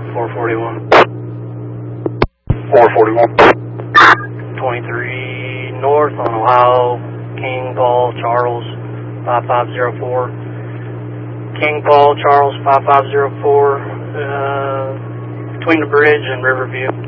441. 441. 23 north on Ohio, King Paul Charles 5504. King Paul Charles 5504, between the bridge and Riverview.